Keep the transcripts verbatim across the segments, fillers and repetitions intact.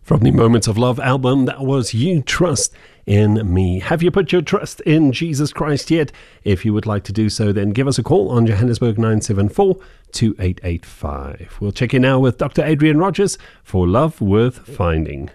From the Moments of Love album, that was You Trust in Me. Have you put your trust in Jesus Christ yet? If you would like to do so, then give us a call on Johannesburg nine seven four, two eight eight five. We'll check in now with Doctor Adrian Rogers for Love Worth Finding.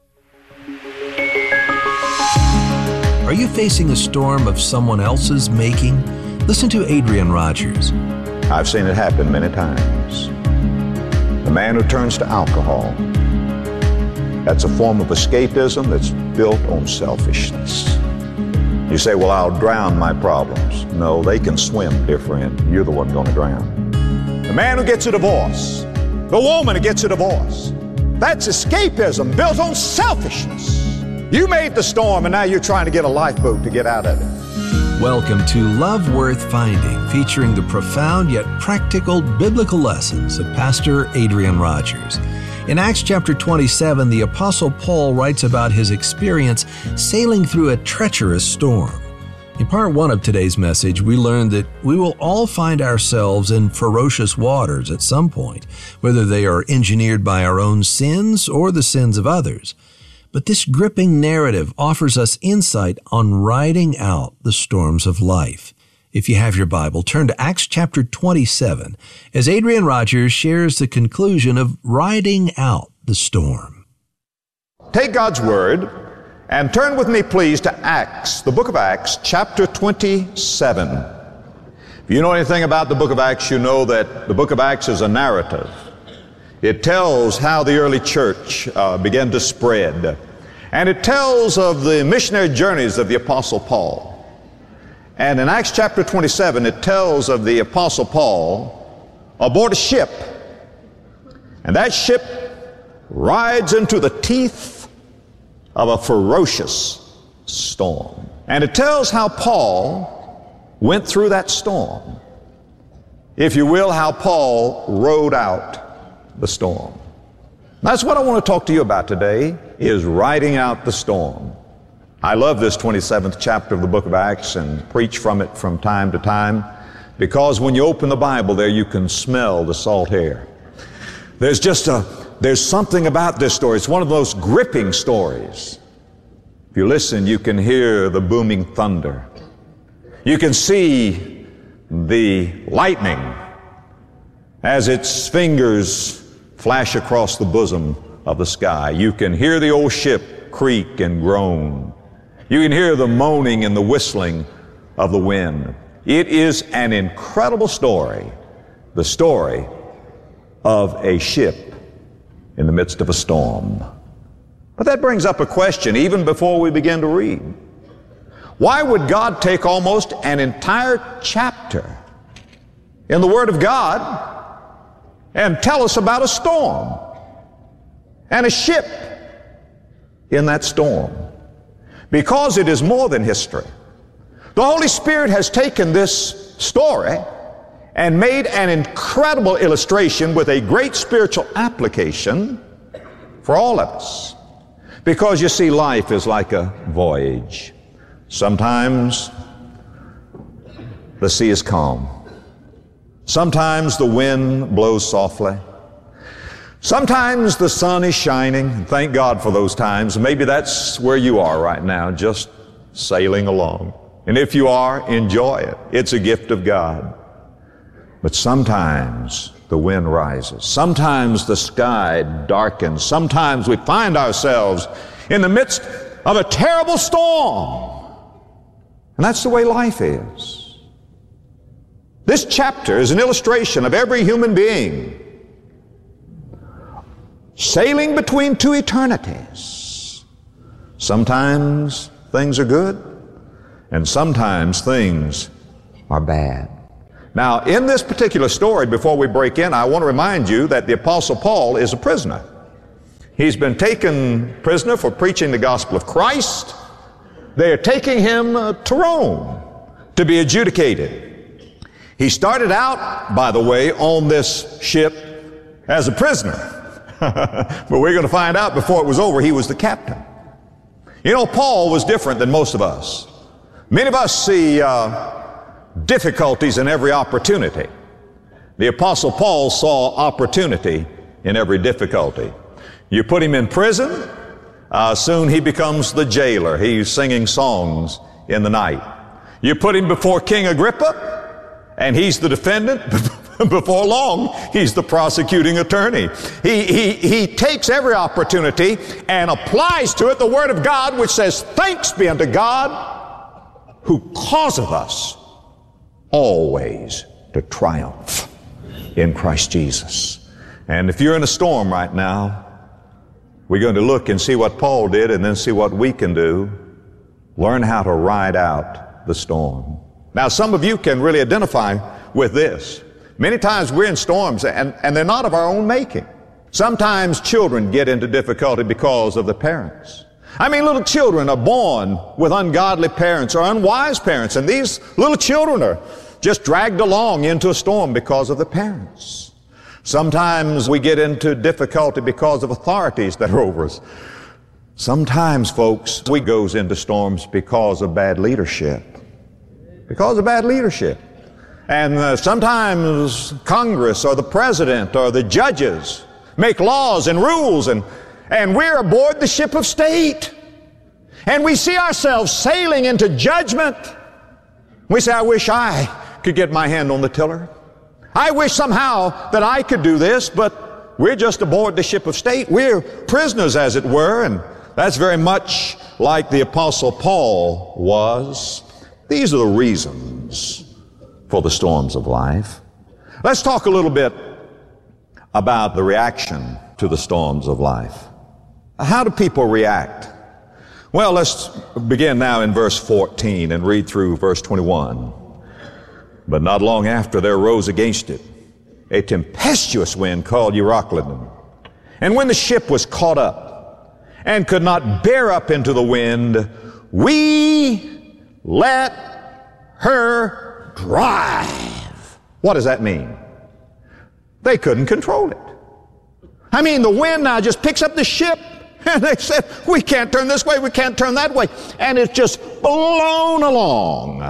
Are you facing a storm of someone else's making? Listen to Adrian Rogers. I've seen it happen many times. The man who turns to alcohol, that's a form of escapism that's built on selfishness. You say, well, I'll drown my problems. No, they can swim, dear friend. You're the one going to drown. The man who gets a divorce, the woman who gets a divorce, that's escapism built on selfishness. You made the storm and now you're trying to get a lifeboat to get out of it. Welcome to Love Worth Finding, featuring the profound yet practical biblical lessons of Pastor Adrian Rogers. In Acts chapter twenty-seven, the Apostle Paul writes about his experience sailing through a treacherous storm. In part one of today's message, we learned that we will all find ourselves in ferocious waters at some point, whether they are engineered by our own sins or the sins of others. But this gripping narrative offers us insight on riding out the storms of life. If you have your Bible, turn to Acts chapter twenty-seven as Adrian Rogers shares the conclusion of riding out the storm. Take God's Word and turn with me, please, to Acts, the book of Acts, chapter twenty-seven. If you know anything about the book of Acts, you know that the book of Acts is a narrative. It tells how the early church uh, began to spread. And it tells of the missionary journeys of the Apostle Paul. And in Acts chapter twenty-seven, it tells of the Apostle Paul aboard a ship. And that ship rides into the teeth of a ferocious storm. And it tells how Paul went through that storm. If you will, how Paul rode out the storm. That's what I want to talk to you about today, is riding out the storm. I love this twenty-seventh chapter of the book of Acts and preach from it from time to time, because when you open the Bible there, you can smell the salt air. There's just a, there's something about this story. It's one of those gripping stories. If you listen, you can hear the booming thunder. You can see the lightning as its fingers flash across the bosom of the sky. You can hear the old ship creak and groan. You can hear the moaning and the whistling of the wind. It is an incredible story, the story of a ship in the midst of a storm. But that brings up a question even before we begin to read. Why would God take almost an entire chapter in the Word of God and tell us about a storm and a ship in that storm? Because it is more than history. The Holy Spirit has taken this story and made an incredible illustration with a great spiritual application for all of us. Because you see, life is like a voyage. Sometimes the sea is calm. Sometimes the wind blows softly. Sometimes the sun is shining. Thank God for those times. Maybe that's where you are right now, just sailing along. And if you are, enjoy it. It's a gift of God. But sometimes the wind rises. Sometimes the sky darkens. Sometimes we find ourselves in the midst of a terrible storm. And that's the way life is. This chapter is an illustration of every human being sailing between two eternities. Sometimes things are good, and sometimes things are bad. Now, in this particular story, before we break in, I want to remind you that the Apostle Paul is a prisoner. He's been taken prisoner for preaching the gospel of Christ. They are taking him uh, to Rome to be adjudicated. He started out, by the way, on this ship as a prisoner. But we're going to find out before it was over, he was the captain. You know, Paul was different than most of us. Many of us see uh, difficulties in every opportunity. The Apostle Paul saw opportunity in every difficulty. You put him in prison, uh, soon he becomes the jailer. He's singing songs in the night. You put him before King Agrippa, and he's the defendant. Before long, he's the prosecuting attorney. He, he, he takes every opportunity and applies to it the Word of God, which says, "Thanks be unto God who causeth us always to triumph in Christ Jesus." And if you're in a storm right now, we're going to look and see what Paul did and then see what we can do. Learn how to ride out the storm. Now, some of you can really identify with this. Many times we're in storms and, and they're not of our own making. Sometimes children get into difficulty because of the parents. I mean, little children are born with ungodly parents or unwise parents, and these little children are just dragged along into a storm because of the parents. Sometimes we get into difficulty because of authorities that are over us. Sometimes, folks, we goes into storms because of bad leadership. Because of bad leadership. And uh, sometimes Congress or the president or the judges make laws and rules, and, and we're aboard the ship of state. And we see ourselves sailing into judgment. We say, "I wish I could get my hand on the tiller. I wish somehow that I could do this," but we're just aboard the ship of state. We're prisoners, as it were, and that's very much like the Apostle Paul was. These are the reasons for the storms of life. Let's talk a little bit about the reaction to the storms of life. How do people react? Well, let's begin now in verse fourteen and read through verse twenty-one. "But not long after there arose against it a tempestuous wind called Euroclydon. And when the ship was caught up and could not bear up into the wind, we let her drive." What does that mean? They couldn't control it. I mean, the wind now just picks up the ship, and they said, "We can't turn this way, we can't turn that way." And it's just blown along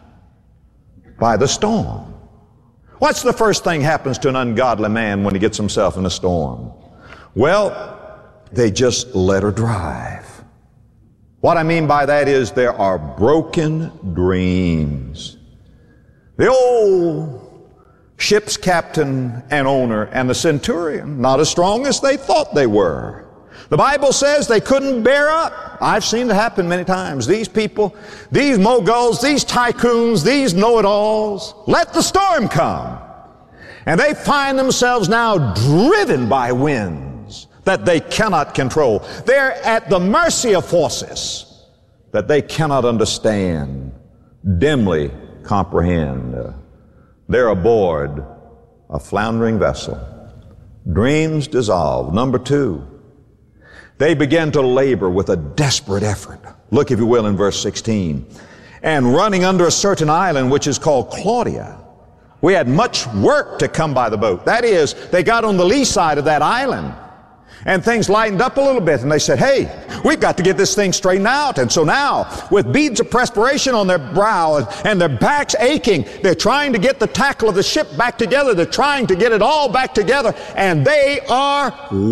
by the storm. What's the first thing happens to an ungodly man when he gets himself in a storm? Well, they just let her drive. What I mean by that is there are broken dreams. The old ship's captain and owner and the centurion, not as strong as they thought they were. The Bible says they couldn't bear up. I've seen it happen many times. These people, these moguls, these tycoons, these know-it-alls, let the storm come. And they find themselves now driven by winds that they cannot control. They're at the mercy of forces that they cannot understand, dimly comprehend. They're aboard a floundering vessel. Dreams dissolve. Number two, they begin to labor with a desperate effort. Look, if you will, in verse sixteen. "And running under a certain island which is called Claudia, we had much work to come by the boat." That is, they got on the lee side of that island, and things lightened up a little bit, and they said, "Hey, we've got to get this thing straightened out." And so now, with beads of perspiration on their brow and, and their backs aching, they're trying to get the tackle of the ship back together. They're trying to get it all back together, and they are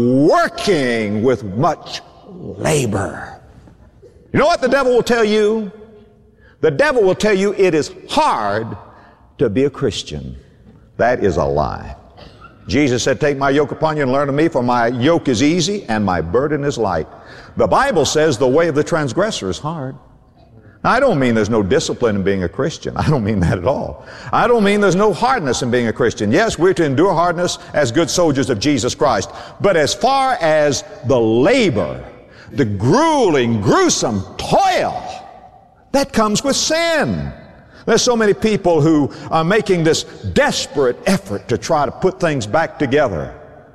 working with much labor. You know what the devil will tell you? The devil will tell you it is hard to be a Christian. That is a lie. Jesus said, "Take my yoke upon you and learn of me, for my yoke is easy and my burden is light." The Bible says the way of the transgressor is hard. Now, I don't mean there's no discipline in being a Christian. I don't mean that at all. I don't mean there's no hardness in being a Christian. Yes, we're to endure hardness as good soldiers of Jesus Christ. But as far as the labor, the grueling, gruesome toil, that comes with sin. There's so many people who are making this desperate effort to try to put things back together.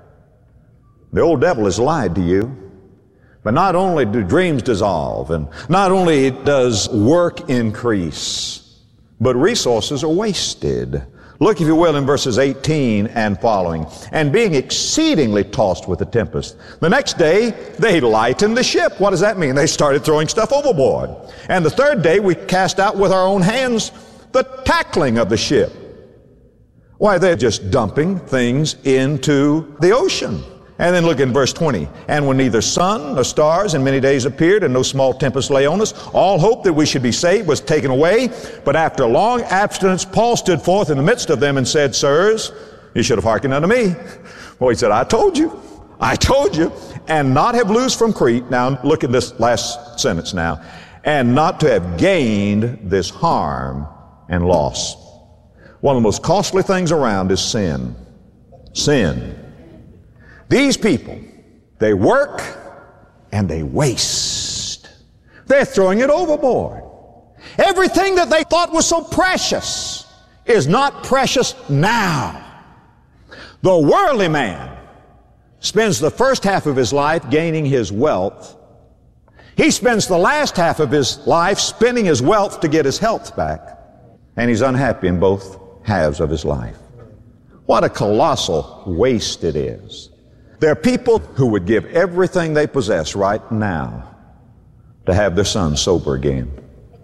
The old devil has lied to you. But not only do dreams dissolve, and not only does work increase, but resources are wasted. Look, if you will, in verses eighteen and following. "And being exceedingly tossed with the tempest, the next day they lightened the ship." What does that mean? They started throwing stuff overboard. "And the third day we cast out with our own hands the tackling of the ship." Why, they're just dumping things into the ocean. And then look in verse twenty. And when neither sun nor stars in many days appeared, and no small tempest lay on us, all hope that we should be saved was taken away. But after a long abstinence, Paul stood forth in the midst of them and said, Sirs, you should have hearkened unto me. Well, he said, I told you. I told you. And not have loosed from Crete. Now look at this last sentence now. And not to have gained this harm and loss. One of the most costly things around is sin. Sin. These people, they work and they waste. They're throwing it overboard. Everything that they thought was so precious is not precious now. The worldly man spends the first half of his life gaining his wealth. He spends the last half of his life spending his wealth to get his health back. And he's unhappy in both halves of his life. What a colossal waste it is. There are people who would give everything they possess right now to have their son sober again,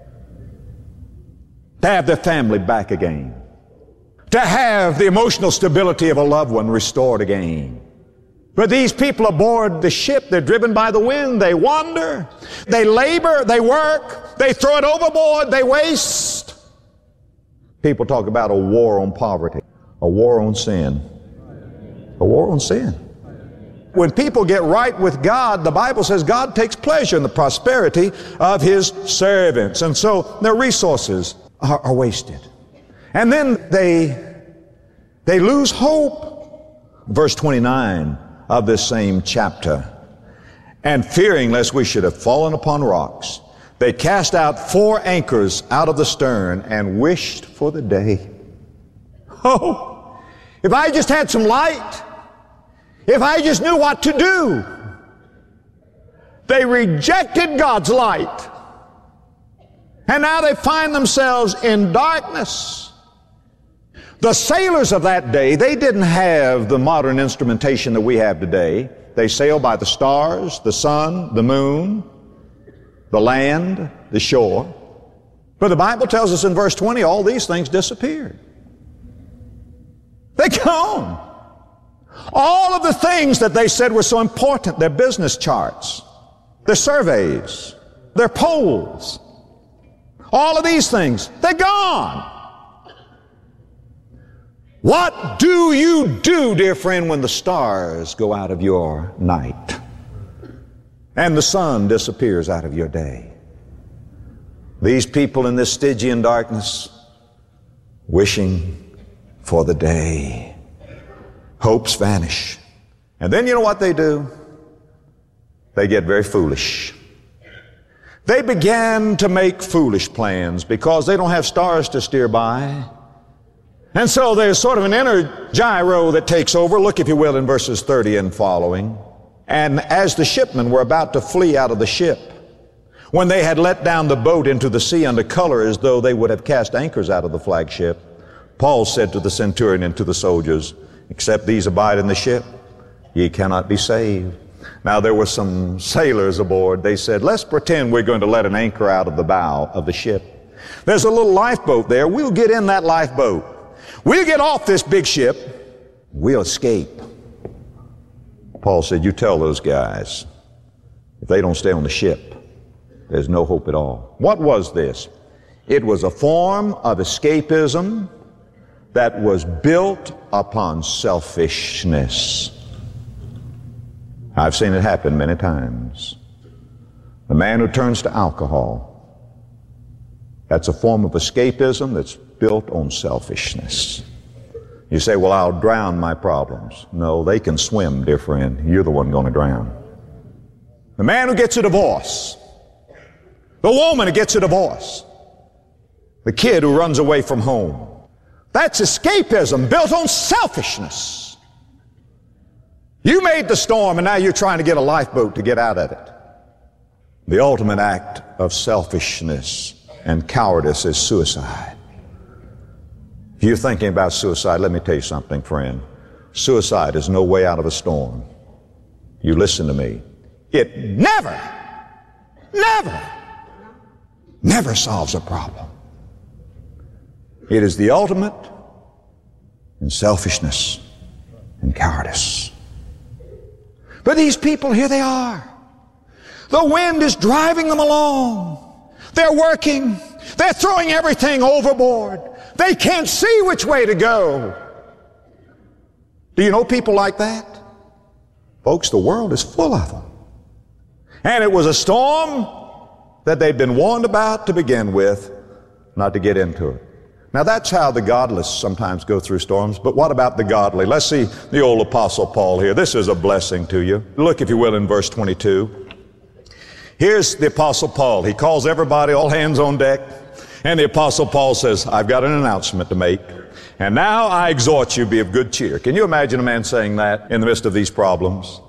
to have their family back again, to have the emotional stability of a loved one restored again. But these people aboard the ship, they're driven by the wind, they wander, they labor, they work, they throw it overboard, they waste. People talk about a war on poverty, a war on sin, a war on sin. When people get right with God, the Bible says God takes pleasure in the prosperity of His servants. And so their resources are, are wasted. And then they, they lose hope. Verse twenty-nine of this same chapter. And fearing lest we should have fallen upon rocks, they cast out four anchors out of the stern and wished for the day. Oh, if I just had some light, if I just knew what to do. They rejected God's light. And now they find themselves in darkness. The sailors of that day, they didn't have the modern instrumentation that we have today. They sailed by the stars, the sun, the moon, the land, the shore. But the Bible tells us in verse twenty, all these things disappeared. They're gone. All of the things that they said were so important, their business charts, their surveys, their polls, all of these things, they're gone. What do you do, dear friend, when the stars go out of your night and the sun disappears out of your day? These people in this Stygian darkness, wishing for the day. Hopes vanish. And then you know what they do? They get very foolish. They began to make foolish plans because they don't have stars to steer by. And so there's sort of an inner gyro that takes over. Look, if you will, in verses thirty and following. And as the shipmen were about to flee out of the ship, when they had let down the boat into the sea under color as though they would have cast anchors out of the flagship, Paul said to the centurion and to the soldiers, except these abide in the ship, ye cannot be saved. Now there were some sailors aboard. They said, let's pretend we're going to let an anchor out of the bow of the ship. There's a little lifeboat there. We'll get in that lifeboat. We'll get off this big ship. We'll escape. Paul said, you tell those guys, if they don't stay on the ship, there's no hope at all. What was this? It was a form of escapism that was built upon selfishness. I've seen it happen many times. The man who turns to alcohol, that's a form of escapism that's built on selfishness. You say, well, I'll drown my problems. No, they can swim, dear friend. You're the one going to drown. The man who gets a divorce, the woman who gets a divorce, the kid who runs away from home, that's escapism built on selfishness. You made the storm and now you're trying to get a lifeboat to get out of it. The ultimate act of selfishness and cowardice is suicide. If you're thinking about suicide, let me tell you something, friend. Suicide is no way out of a storm. You listen to me. It never, never, never solves a problem. It is the ultimate in selfishness and cowardice. But these people, here they are. The wind is driving them along. They're working. They're throwing everything overboard. They can't see which way to go. Do you know people like that? Folks, the world is full of them. And it was a storm that they'd been warned about to begin with, not to get into it. Now that's how the godless sometimes go through storms, but what about the godly? Let's see the old Apostle Paul here. This is a blessing to you. Look, if you will, in verse twenty-two. Here's the Apostle Paul. He calls everybody, all hands on deck, and the Apostle Paul says, I've got an announcement to make, and now I exhort you, be of good cheer. Can you imagine a man saying that in the midst of these problems?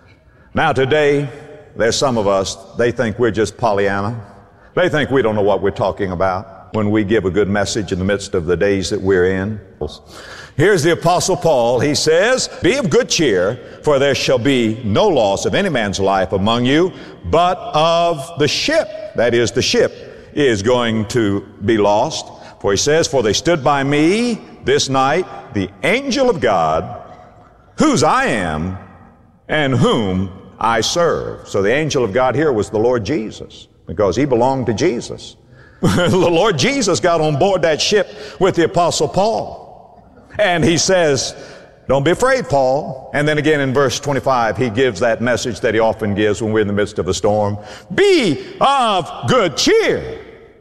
Now today, there's some of us, they think we're just Pollyanna. They think we don't know what we're talking about when we give a good message in the midst of the days that we're in. Here's the Apostle Paul. He says, be of good cheer, for there shall be no loss of any man's life among you, but of the ship. That is, the ship is going to be lost. For he says, for they stood by me this night, the angel of God, whose I am and whom I serve. So the angel of God here was the Lord Jesus, because he belonged to Jesus. The Lord Jesus got on board that ship with the Apostle Paul. And he says, don't be afraid, Paul. And then again in verse twenty-five, he gives that message that he often gives when we're in the midst of a storm. Be of good cheer.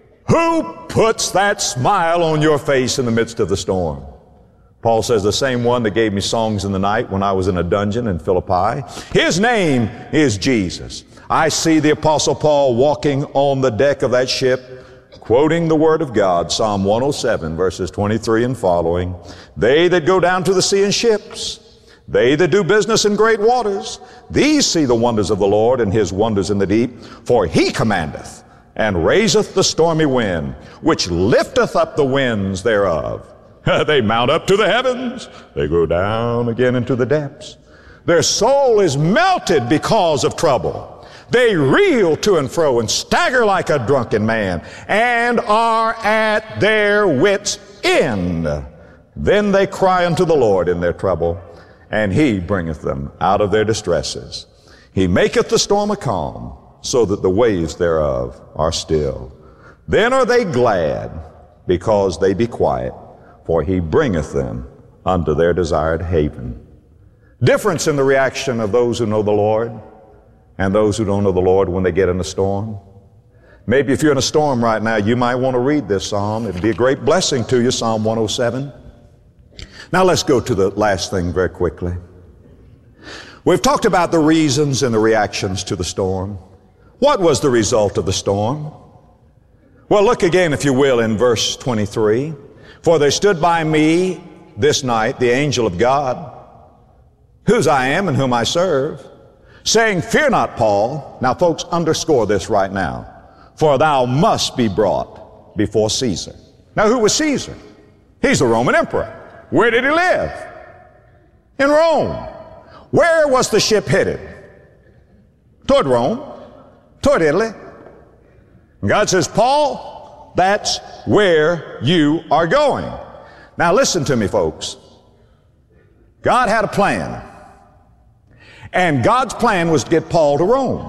Who puts that smile on your face in the midst of the storm? Paul says, the same one that gave me songs in the night when I was in a dungeon in Philippi. His name is Jesus. I see the Apostle Paul walking on the deck of that ship, quoting the Word of God, Psalm one oh seven, verses twenty-three and following. They that go down to the sea in ships, they that do business in great waters, these see the wonders of the Lord and his wonders in the deep. For he commandeth and raiseth the stormy wind, which lifteth up the winds thereof. They mount up to the heavens, they go down again into the depths. Their soul is melted because of trouble. They reel to and fro and stagger like a drunken man, and are at their wits' end. Then they cry unto the Lord in their trouble, and he bringeth them out of their distresses. He maketh the storm a calm, so that the waves thereof are still. Then are they glad, because they be quiet, for he bringeth them unto their desired haven. Difference in the reaction of those who know the Lord and those who don't know the Lord when they get in a storm. Maybe if you're in a storm right now, you might want to read this psalm. It'd be a great blessing to you, Psalm one oh seven. Now let's go to the last thing very quickly. We've talked about the reasons and the reactions to the storm. What was the result of the storm? Well, look again, if you will, in verse twenty-three. For there stood by me this night the angel of God, whose I am and whom I serve, saying, fear not, Paul. Now, folks, underscore this right now. For thou must be brought before Caesar. Now, who was Caesar? He's the Roman emperor. Where did he live? In Rome. Where was the ship headed? Toward Rome. Toward Italy. And God says, Paul, that's where you are going. Now listen to me, folks. God had a plan. And God's plan was to get Paul to Rome.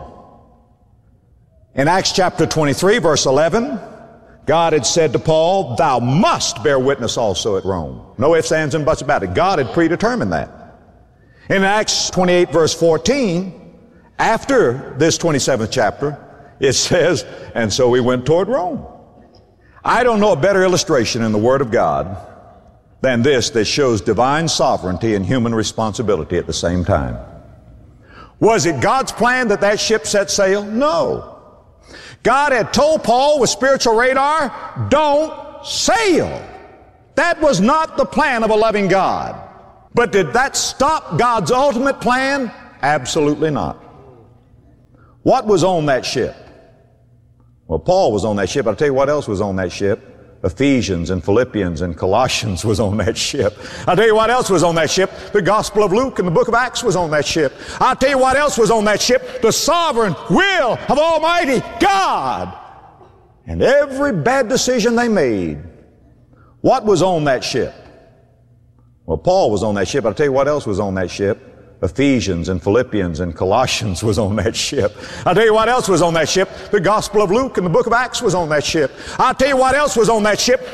In Acts chapter twenty-three, verse eleven, God had said to Paul, thou must bear witness also at Rome. No ifs, ands, and buts about it. God had predetermined that. In Acts twenty-eight, verse fourteen, after this twenty-seventh chapter, it says, and so we went toward Rome. I don't know a better illustration in the Word of God than this that shows divine sovereignty and human responsibility at the same time. Was it God's plan that that ship set sail? No. God had told Paul with spiritual radar, don't sail. That was not the plan of a loving God. But did that stop God's ultimate plan? Absolutely not. What was on that ship? Well, Paul was on that ship. I'll tell you what else was on that ship. Ephesians and Philippians and Colossians was on that ship. I'll tell you what else was on that ship. The Gospel of Luke and the book of Acts was on that ship. I'll tell you what else was on that ship. The sovereign will of Almighty God. And every bad decision they made. What was on that ship? Well, Paul was on that ship. I'll tell you what else was on that ship. Ephesians and Philippians and Colossians was on that ship. I'll tell you what else was on that ship. The Gospel of Luke and the book of Acts was on that ship. I'll tell you what else was on that ship.